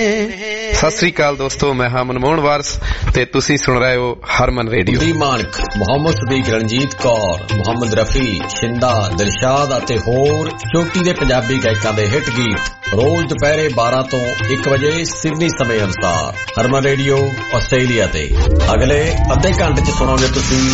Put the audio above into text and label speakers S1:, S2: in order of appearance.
S1: ਸਤਿ ਸ੍ਰੀ ਅਕਾਲ ਦੋਸਤੋ, ਮੈਂ ਹਾਂ ਮਨਮੋਹਨ ਵਾਰਸ ਤੇ ਤੁਸੀਂ ਸੁਣ ਰਹੇ ਹੋ ਹਰਮਨ ਰੇਡੀਓ।
S2: ਦੀ ਮਾਨਕ, ਮੁਹੰਮਦ ਸਦੀਕ, ਰਣਜੀਤ ਕੌਰ, ਮੁਹੰਮਦ ਰਫੀ, ਸ਼ਿੰਦਾ, ਦਿਲਸ਼ਾਦ ਅਤੇ ਹੋਰ ਚੋਟੀ ਦੇ ਪੰਜਾਬੀ ਗਾਇਕਾਂ ਦੇ ਹਿੱਟ ਗੀਤ ਰੋਜ਼ ਦੁਪਹਿਰੇ 12 ਤੋਂ 1 ਵਜੇ ਸਿਡਨੀ ਸਮੇਂ ਅਨੁਸਾਰ ਹਰਮਨ ਰੇਡੀਓ ਆਸਟ੍ਰੇਲੀਆ ਤੇ। ਅਗਲੇ ਅੱਧੇ ਘੰਟੇ ਚ ਸੁਣੋਗੇ ਤੁਸੀਂ